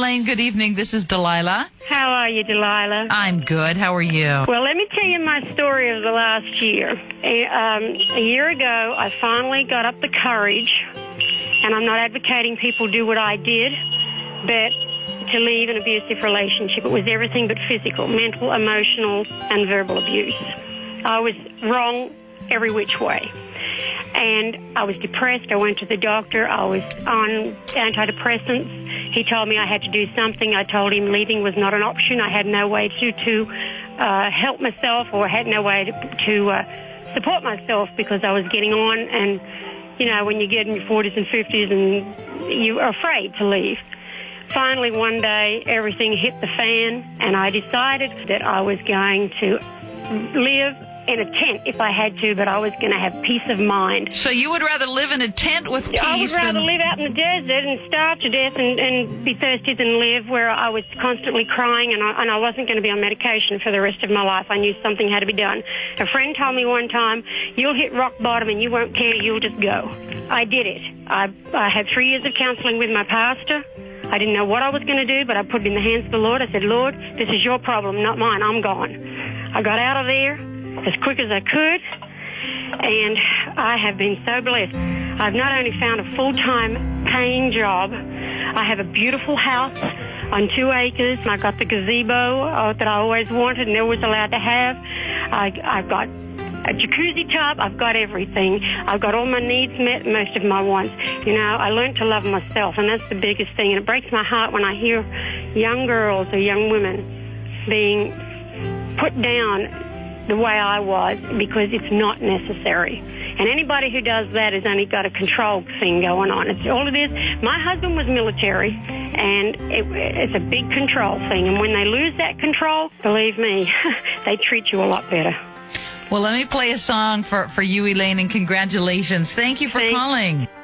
Elaine, good evening. This is Delilah. How are you, Delilah? I'm good. How are you? Well, let me tell you my story of the last year. A year ago, I finally got up the courage, and I'm not advocating people do what I did, but to leave an abusive relationship. It was everything but physical, mental, emotional, and verbal abuse. I was wrong every which way. And I was depressed. I went to the doctor. I was on antidepressants. He told me I had to do something. I told him leaving was not an option. I had no way to help myself, or had no way to support myself, because I was getting on. And, you know, when you get in your 40s and 50s and you are afraid to leave. Finally, one day, everything hit the fan, and I decided that I was going to live in a tent if I had to, but I was going to have peace of mind. So you would rather live in a tent with peace? I would rather live out in the desert and starve to death and be thirsty than live where I was constantly crying, and I wasn't going to be on medication for the rest of my life. I knew something had to be done. A friend told me one time, you'll hit rock bottom and you won't care, you'll just go. I did it. I had 3 years of counseling with my pastor. I didn't know what I was going to do, but I put it in the hands of the Lord. I said, Lord, this is your problem, not mine. I'm gone. I got out of there as quick as I could, and I have been so blessed. I've not only found a full-time paying job, I have a beautiful house on 2 acres. I got the gazebo that I always wanted and never was allowed to have. I've got a jacuzzi tub. I've got everything. I've got all my needs met, most of my wants. You know, I learned to love myself, and that's the biggest thing. And it breaks my heart when I hear young girls or young women being put down the way I was, because it's not necessary. And anybody who does that has only got a control thing going on. It's all it is. My husband was military, and it's a big control thing. And when they lose that control, believe me, they treat you a lot better. Well, let me play a song for you, Elaine, and congratulations. Thank you for calling.